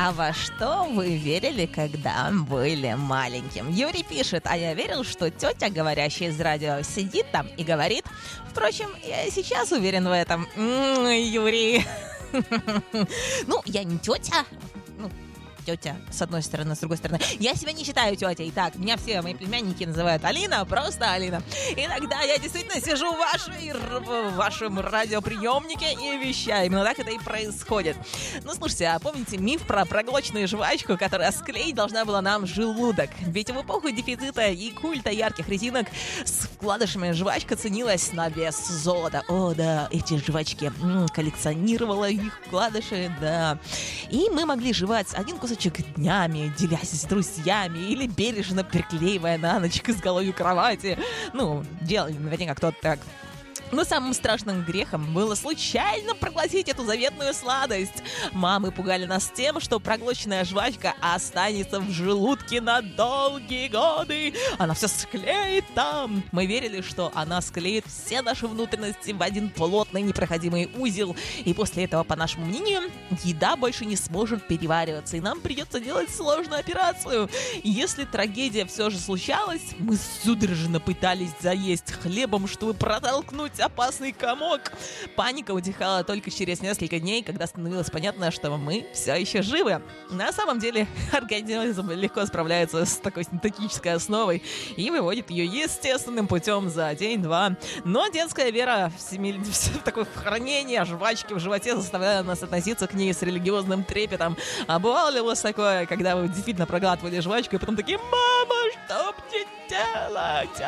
А во что вы верили, когда были маленьким? Юрий пишет: а я верил, что тетя, говорящая из радио, сидит там и говорит. Впрочем, я и сейчас уверен в этом. Юрий. Ну, я не тетя. Тетя, с одной стороны, с другой стороны. Я себя не считаю тетей. Так, меня все мои племянники называют Алина, просто Алина. Иногда я действительно сижу в вашем радиоприемнике и вещаю. Именно так это и происходит. Ну, слушайте, а помните миф про проглоченную жвачку, которая склеить должна была нам желудок? Ведь в эпоху дефицита и культа ярких резинок с вкладышами жвачка ценилась на вес золота. О, да, эти жвачки. Коллекционировала их вкладыши, да. И мы могли жевать один кусочек днями, делясь с друзьями или бережно приклеивая на ночь к изголовью кровати. Ну, делали наверняка кто-то так. Но самым страшным грехом было случайно проглотить эту заветную сладость. Мамы пугали нас тем, что проглоченная жвачка останется в желудке на долгие годы. Она все склеит там. Мы верили, что она склеит все наши внутренности в один плотный непроходимый узел. И после этого, по нашему мнению, еда больше не сможет перевариваться, и нам придется делать сложную операцию. Если трагедия все же случалась, мы судорожно пытались заесть хлебом, чтобы протолкнуть опасный комок. Паника утихала только через несколько дней, когда становилось понятно, что мы все еще живы. На самом деле организм легко справляется с такой синтетической основой и выводит ее естественным путем за день-два. Но детская вера в такое хранение жвачки в животе заставляла нас относиться к ней с религиозным трепетом. А бывало ли у вас такое, когда вы действительно проглатывали жвачку и потом такие: мама, что мне делать?